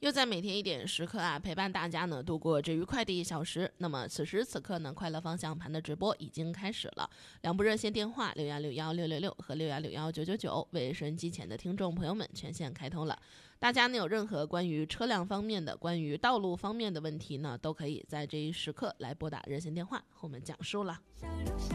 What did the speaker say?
又在每天一点时刻啊，陪伴大家呢度过这愉快的1小时。那么此时此刻呢，快乐方向盘的直播已经开始了。2部热线电话61616666和61619999为收音机前的听众朋友们全线开通了。大家呢有任何关于车辆方面的、关于道路方面的问题呢，都可以在这一时刻来拨打热线电话和我们讲述了。